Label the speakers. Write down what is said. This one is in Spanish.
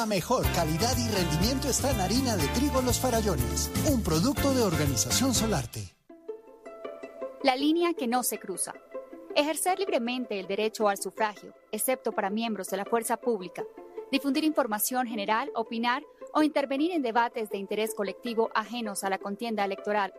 Speaker 1: La mejor calidad y rendimiento está en harina de trigo Los Farallones, un producto de Organización Solarte.
Speaker 2: La línea que no se cruza. Ejercer libremente el derecho al sufragio, excepto para miembros de la fuerza pública. Difundir información general, opinar o intervenir en debates de interés colectivo ajenos a la contienda electoral